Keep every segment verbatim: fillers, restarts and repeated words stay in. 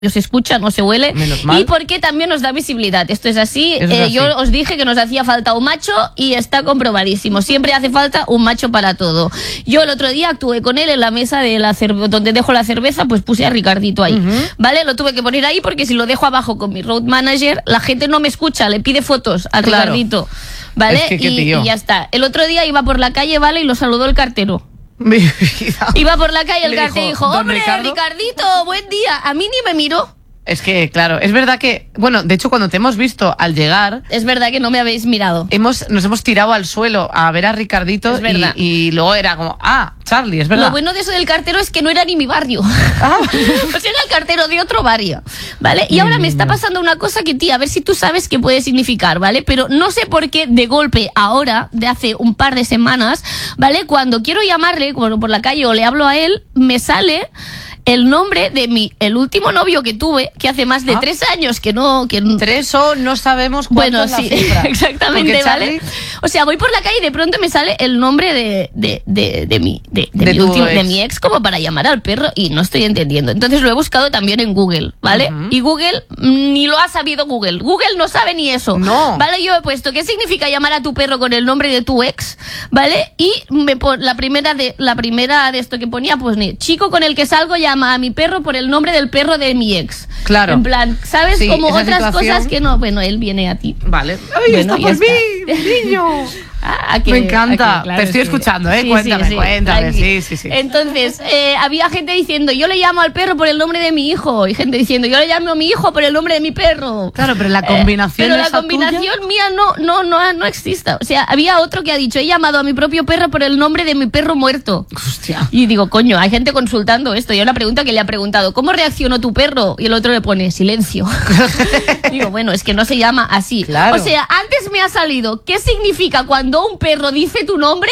se escucha, no se huele, menos mal. Y porque también nos da visibilidad. Esto es así. Eso es eh, así. Yo os dije que nos hacía falta un macho y está comprobadísimo. Siempre hace falta un macho para todo. Yo el otro día actué con él en la mesa de la cerve- donde dejo la cerveza, pues puse a Ricardito ahí, uh-huh. ¿vale? Lo tuve que poner ahí porque si lo dejo abajo con mi road manager, la gente no me escucha, le pide fotos a Claro. Ricardito, ¿vale? Es que, ¿qué y, tío? y ya está. El otro día iba por la calle, ¿vale? Y lo saludó el cartero. Mi vida. Iba por la calle el Le cartero y dijo, dijo, "Don hombre, Ricardo". Ricardito, buen día. A mí ni me miró. Es que, claro, es verdad que, bueno, de hecho, cuando te hemos visto al llegar, Es verdad que no me habéis mirado. hemos, nos hemos tirado al suelo a ver a Ricardito Es verdad. y, y luego era como, ah, Charlie, es verdad. Lo bueno de eso del cartero es que no era ni mi barrio. Ah. Pues era el cartero de otro barrio, ¿vale? Y ahora me está pasando una cosa que, tía, a ver si tú sabes qué puede significar, ¿vale? Pero no sé por qué de golpe ahora, de hace un par de semanas, ¿vale? Cuando quiero llamarle, bueno, por la calle o le hablo a él, me sale el nombre de mi, el último novio que tuve, que hace más de Ah. tres años que no... Que Tres o no sabemos cuánto Bueno, es la sí, cifra. exactamente, Porque ¿vale? Charlie- O sea, voy por la calle y de pronto me sale el nombre de, de, de, de mi, de, de De mi tu último, ex. de mi ex como para llamar al perro y no estoy entendiendo. Entonces lo he buscado también en Google, ¿vale? Ujú. Y Google mm, ni lo ha sabido Google. Google no sabe ni eso. No. ¿Vale? Yo he puesto ¿qué significa llamar a tu perro con el nombre de tu ex? ¿Vale? Y me pon, la primera de la primera de esto que ponía, pues ni chico con el que salgo llama a mi perro por el nombre del perro de mi ex. Claro. En plan, ¿sabes? Sí, Como esa otras situación- cosas que no. Bueno, él viene a ti. Vale. ¡Ay, Bueno, está ya por está. mí, niño! Ah, a que- Me encanta. a que, claro, Te estoy es que- escuchando, ¿eh? Sí, Cuéntame, sí, sí, cuéntame. tranqui. Sí, sí, sí. Entonces, eh, había gente diciendo, yo le llamo al perro por el nombre de mi hijo. Y gente diciendo, yo le llamo a mi hijo por el nombre de mi perro. Claro, pero la Eh, combinación pero la esa combinación tuya- mía no, no, no, no existe. O sea, había otro que ha dicho, he llamado a mi propio perro por el nombre de mi perro muerto. Hostia. Y digo, coño, hay gente consultando esto. Yo la pregunta que le ha preguntado, ¿cómo reaccionó tu perro? Y el otro le pone, silencio. Digo, bueno, es que no se llama así. Claro. O sea, antes me ha salido, ¿qué significa cuando un perro dice tu nombre?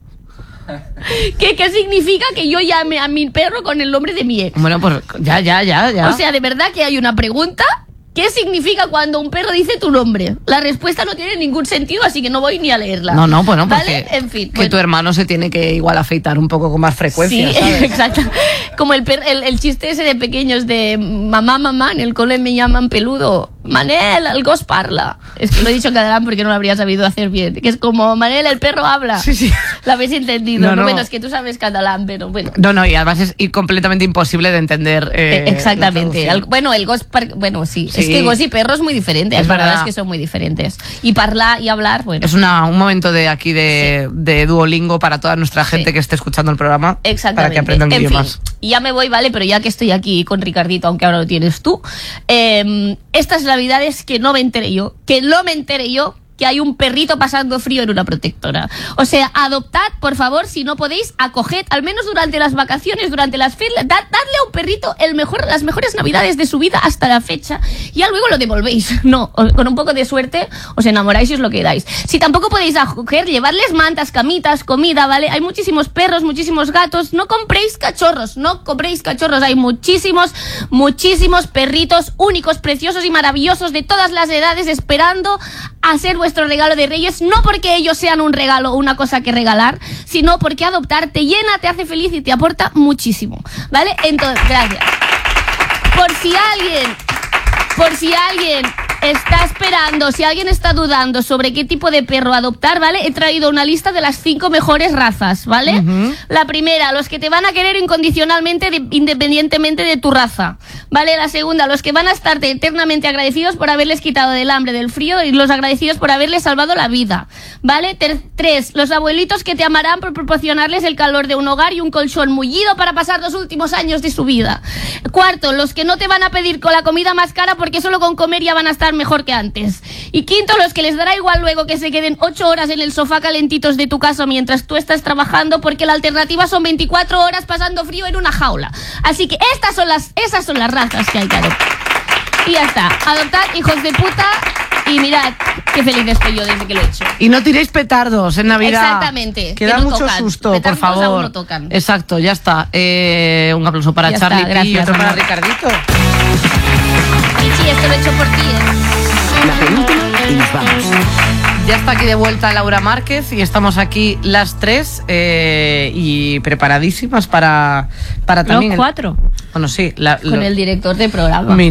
¿Qué, ¿Qué significa que yo llame a mi perro con el nombre de mi ex? Bueno, pues ya, ya, ya, ya. O sea, de verdad que hay una pregunta. ¿Qué significa cuando un perro dice tu nombre? La respuesta no tiene ningún sentido, así que no voy ni a leerla. No, no, bueno, ¿Vale? porque En fin. que bueno. tu hermano se tiene que igual afeitar un poco con más frecuencia, Sí, ¿sabes? exacto. Como el, per- el, el chiste ese de pequeños de mamá, mamá, en el cole me llaman peludo. Manel, el gos parla. Es que lo he dicho en catalán porque no lo habría sabido hacer bien. Que es como, Manel, el perro habla. Sí, sí. Lo habéis entendido. No, No, no. Bueno, es que tú sabes catalán, pero bueno. No, no, y además es ir completamente imposible de entender. eh, Eh, Exactamente. la El- traducción. bueno, el gos, par- bueno, sí. Sí. Es que gos y perro es muy diferente. Es la verdad verdad. es que son muy diferentes. Y parlar y hablar, bueno. Es una, un momento de aquí de, de Duolingo para toda nuestra gente Sí. que esté escuchando el programa. Exactamente. Para que aprendan En idiomas. fin, ya me voy, ¿vale? Pero ya que estoy aquí con Ricardito, aunque ahora lo tienes tú, eh, estas navidades que no me enteré yo, que no me enteré yo, que hay un perrito pasando frío en una protectora. O sea, adoptad, por favor, si no podéis, acoged, al menos durante las vacaciones, durante las fiestas, dad- dadle a un perrito el mejor, las mejores navidades de su vida hasta la fecha, y ya luego lo devolvéis. No, o- con un poco de suerte os enamoráis y os lo quedáis. Si tampoco podéis acoger, llevarles mantas, camitas, comida, ¿vale? Hay muchísimos perros, muchísimos gatos, no compréis cachorros, no compréis cachorros, hay muchísimos, muchísimos perritos únicos, preciosos y maravillosos de todas las edades esperando a ser vuestro regalo de Reyes, no porque ellos sean un regalo o una cosa que regalar, sino porque adoptar te llena, te hace feliz y te aporta muchísimo, ¿vale? Entonces, gracias. Por si alguien, por si alguien está esperando, si alguien está dudando sobre qué tipo de perro adoptar, ¿vale? He traído una lista de las cinco mejores razas, ¿vale? Ujú. La primera, los que te van a querer incondicionalmente, de- independientemente de tu raza, ¿vale? La segunda, los que van a estarte eternamente agradecidos por haberles quitado del hambre, del frío y los agradecidos por haberles salvado la vida, ¿vale? Ter- tres, los abuelitos que te amarán por proporcionarles el calor de un hogar y un colchón mullido para pasar los últimos años de su vida. Cuarto, los que no te van a pedir con la comida más cara porque solo con comer ya van a estar mejor que antes. Y quinto, los que les dará igual luego que se queden ocho horas en el sofá calentitos de tu casa mientras tú estás trabajando, porque la alternativa son veinticuatro horas pasando frío en una jaula. Así que estas son las, esas son las razas que hay que adoptar. Y ya está. Adoptad, hijos de puta. Y mirad qué feliz estoy yo desde que lo he hecho. Y no tiréis petardos en Navidad. Exactamente, Que que da no mucho tocan. susto, por Petardos aún favor. no tocan. Exacto, ya está. Eh, un aplauso para Ya está, Charlie y gracias, otro para amor. Ricardito. Pichi, esto lo he hecho por ti, ¿eh? La penúltima y nos vamos. ya está aquí de vuelta Laura Márquez y estamos aquí las tres eh, y preparadísimas para, para también... Los cuatro. El, bueno, sí. La, Con lo, el director de programa.